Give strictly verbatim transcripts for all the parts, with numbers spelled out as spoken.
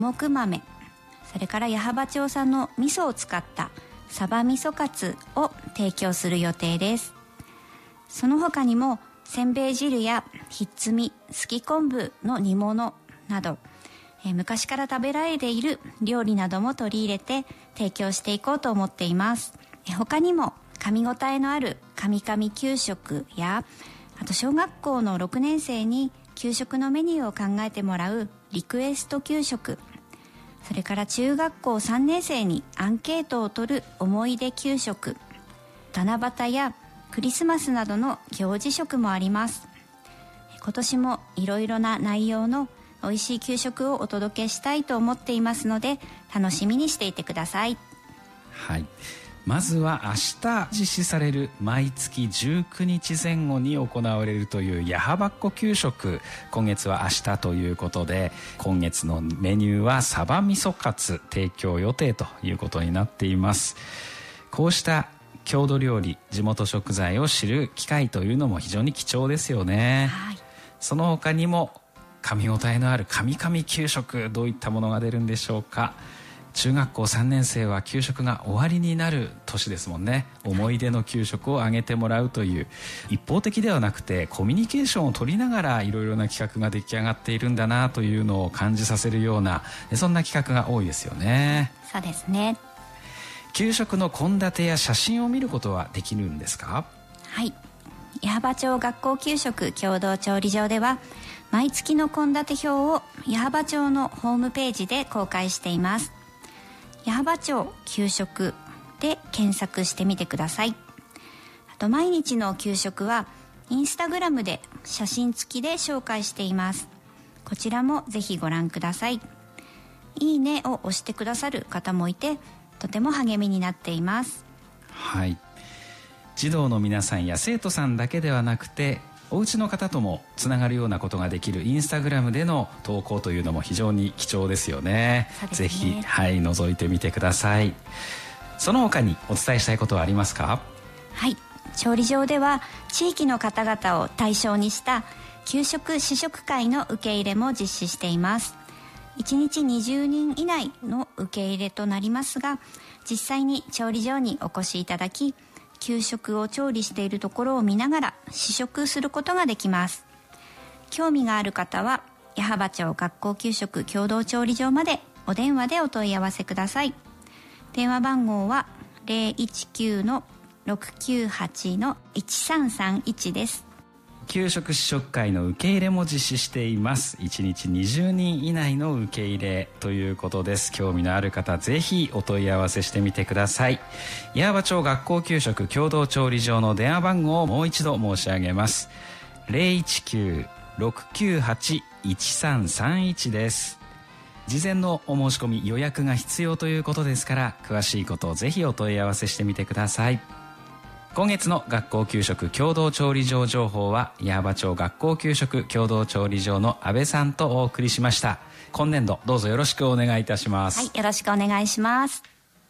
木豆、それから矢巾町産の味噌を使ったサバ味噌カツを提供する予定です。その他にもせんべい汁やひっつみ、すき昆布の煮物など、えー、昔から食べられている料理なども取り入れて提供していこうと思っています。えー、他にも噛み応えのある噛み噛み給食や、あと小学校のろくねん生に給食のメニューを考えてもらうリクエスト給食、それから中学校さんねん生にアンケートを取る思い出給食、七夕やクリスマスなどの行事食もあります。今年もいろいろな内容の美味しい給食をお届けしたいと思っていますので、楽しみにしていてください。 はい、まずは明日実施される毎月じゅうくにちぜん後に行われるという矢巾っこ給食、今月は明日ということで、今月のメニューはサバ味噌カツ提供予定ということになっています。こうした郷土料理、地元食材を知る機会というのも非常に貴重ですよね。はい、その他にも噛み応えのある噛み噛み給食、どういったものが出るんでしょうか。中学校さんねん生は給食が終わりになる年ですもんね。思い出の給食をあげてもらうという、一方的ではなくてコミュニケーションを取りながらいろいろな企画が出来上がっているんだなというのを感じさせるような、そんな企画が多いですよね。 そうですね。 給食の献立や写真を見ることはできるんですか？ はい、矢巾町学校給食共同調理場では毎月の献立表を矢巾町のホームページで公開しています。矢巾町給食で検索してみてください。あと毎日の給食はインスタグラムで写真付きで紹介しています。こちらもぜひご覧ください。いいねを押してくださる方もいて、とても励みになっています。 はい、児童の皆さんや生徒さんだけではなくて、お家の方ともつながるようなことができるインスタグラムでの投稿というのも非常に貴重ですよね。ぜひ、はい、覗いてみてください。その他にお伝えしたいことはありますか？ はい、調理場では地域の方々を対象にした給食試食会の受け入れも実施しています。いちにちにじゅうにん以内の受け入れとなりますが、実際に調理場にお越しいただき、給食を調理しているところを見ながら試食することができます。興味がある方は矢巾町学校給食共同調理場までお電話でお問い合わせください。電話番号は ゼロいちきゅうのろくきゅうはちのいちさんさんいち です。 給食試食会の受け入れも実施しています。いちにちにじゅうにん以内の受け入れということです。興味のある方ぜひお問い合わせしてみてください。矢巾町学校給食共同調理場の電話番号をもう一度申し上げます。 ゼロいちきゅうろくきゅうはちいちさんさんいち です。事前のお申し込み予約が必要ということですから、詳しいことをぜひお問い合わせしてみてください。今月の学校給食共同調理場情報は矢巾町学校給食共同調理場の安倍さんとお送りしました。今年度どうぞよろしくお願いいたします。 はい、よろしくお願いします。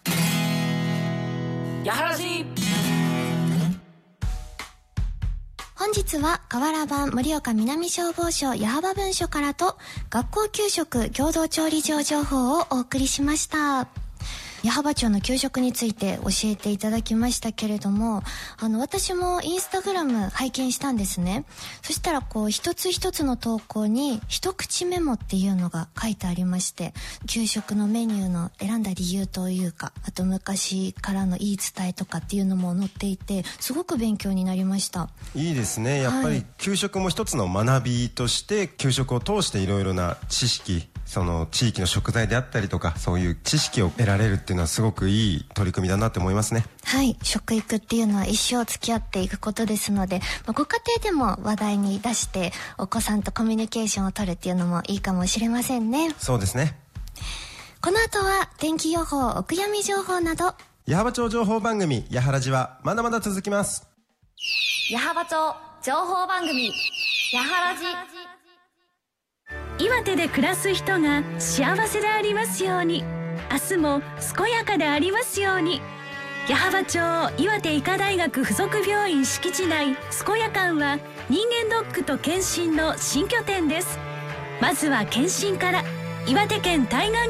やはらじ本日は河原版盛岡南消防署矢巾分署からと学校給食共同調理場情報をお送りしました。矢巾町の給食について教えていただきましたけれども、あの私もインスタグラム拝見したんですね。そしたらこう一つ一つの投稿に一口メモっていうのが書いてありまして、給食のメニューの選んだ理由というか、あと昔からの言い伝えとかっていうのも載っていて、すごく勉強になりました。 いいですね。やっぱり給食も一つの学びとして、給食を通していろいろな知識、その地域の食材であったりとか、そういう知識を得られるっていうのはすごくいい取り組みだなって思いますね。 はい、食育っていうのは一生付き合っていくことですので、まあ、ご家庭でも話題に出してお子さんとコミュニケーションを取るっていうのもいいかもしれませんね。 そうですね。 この後は天気予報、お悔やみ情報など矢巾町情報番組やはらじはまだまだ続きます。 矢巾町情報番組やはらじ。 岩手で暮らす人が幸せでありますように、明日も健やかでありますように。矢巾町岩手医科大学附属病院敷地内健やかんは人間ドックと検診の新拠点です。まずは検診から岩手県対岸